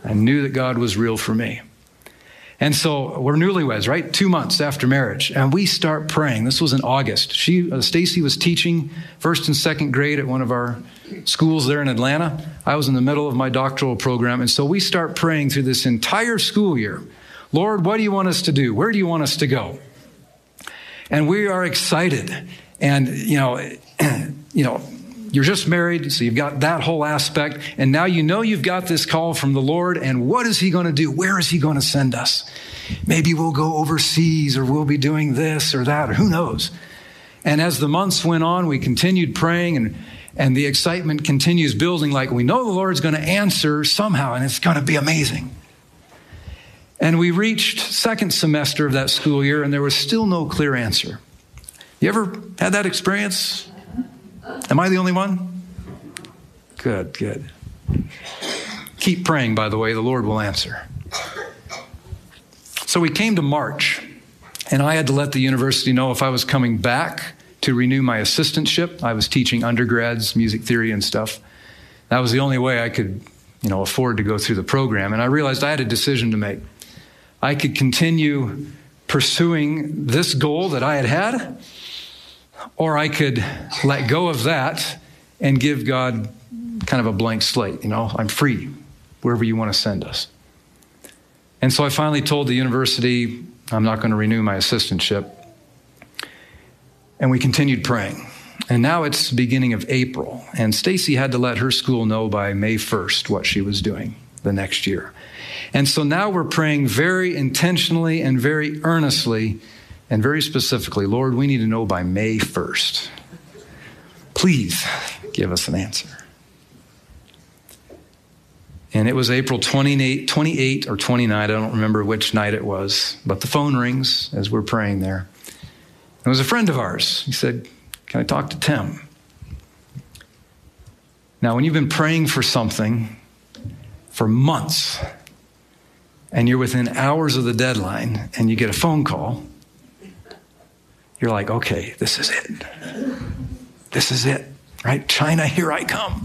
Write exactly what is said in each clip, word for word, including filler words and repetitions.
I knew that God was real for me. And so we're newlyweds, right? Two months after marriage. And we start praying. This was in August. She, uh, Stacy was teaching first and second grade at one of our schools there in Atlanta. I was in the middle of my doctoral program. And so we start praying through this entire school year. Lord, what do you want us to do? Where do you want us to go? And we are excited. And, you know, you know, you're just married, so you've got that whole aspect. And now you know you've got this call from the Lord. And what is he going to do? Where is he going to send us? Maybe we'll go overseas, or we'll be doing this or that, or who knows? And as the months went on, we continued praying, and, and the excitement continues building, like we know the Lord's going to answer somehow, and it's going to be amazing. And we reached second semester of that school year, and there was still no clear answer. You ever had that experience? Am I the only one? Good, good. Keep praying, by the way, the Lord will answer. So we came to March, and I had to let the university know if I was coming back to renew my assistantship. I was teaching undergrads, music theory and stuff. That was the only way I could, you know, afford to go through the program. And I realized I had a decision to make. I could continue pursuing this goal that I had had, or I could let go of that and give God kind of a blank slate. You know, I'm free wherever you want to send us. And so I finally told the university I'm not going to renew my assistantship. And we continued praying. And now it's the beginning of April. And Stacy had to let her school know by May first what she was doing the next year. And so now we're praying very intentionally and very earnestly and very specifically, Lord, we need to know by May first. Please give us an answer. And it was April twenty-eighth, twenty-eighth or twenty-ninth. I don't remember which night it was, but the phone rings as we're praying there. It was a friend of ours. He said, can I talk to Tim? Now, when you've been praying for something for months and you're within hours of the deadline and you get a phone call, you're like, okay, this is it. This is it, right? China, here I come.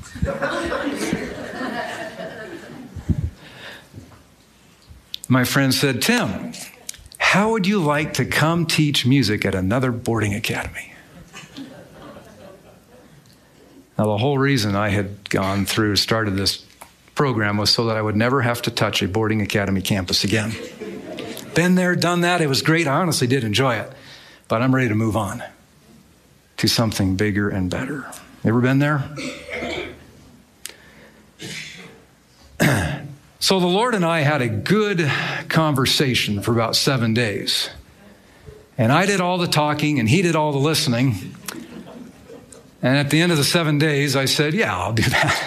My friend said, Tim, how would you like to come teach music at another boarding academy? Now, the whole reason I had gone through, started this program was so that I would never have to touch a boarding academy campus again. Been there, done that. It was great. I honestly did enjoy it. But I'm ready to move on to something bigger and better. Ever been there? So the Lord and I had a good conversation for about seven days. And I did all the talking and he did all the listening. And at the end of the seven days, I said, yeah, I'll do that.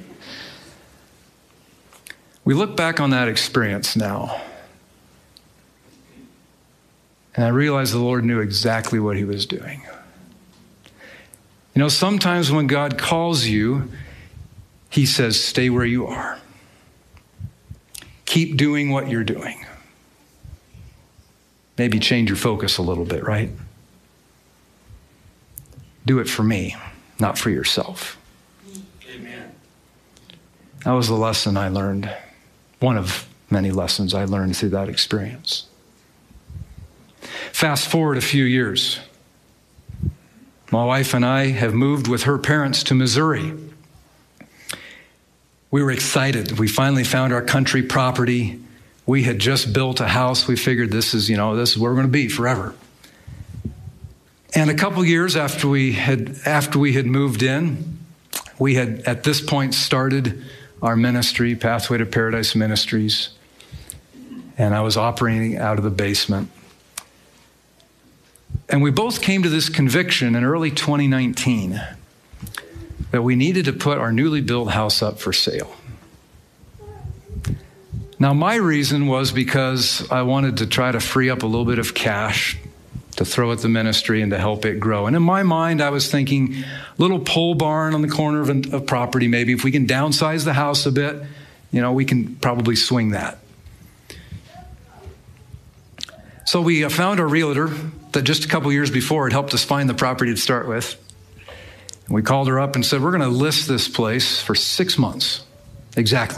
We look back on that experience now. And I realized the Lord knew exactly what he was doing. You know, sometimes when God calls you, he says, stay where you are. Keep doing what you're doing. Maybe change your focus a little bit, right? Do it for me, not for yourself. Amen. That was the lesson I learned. One of many lessons I learned through that experience. Fast forward a few years. My wife and I have moved with her parents to Missouri. We were excited. We finally found our country property. We had just built a house. We figured this is, you know, this is where we're going to be forever. And a couple years after we had after we had moved in, we had at this point started our ministry, Pathway to Paradise Ministries. And I was operating out of the basement. And we both came to this conviction in early twenty nineteen that we needed to put our newly built house up for sale. Now, my reason was because I wanted to try to free up a little bit of cash to throw at the ministry and to help it grow. And in my mind, I was thinking, little pole barn on the corner of a, a property, maybe if we can downsize the house a bit, you know, we can probably swing that. So we found a realtor that just a couple years before had helped us find the property to start with. And we called her up and said, we're going to list this place for six months. Exactly.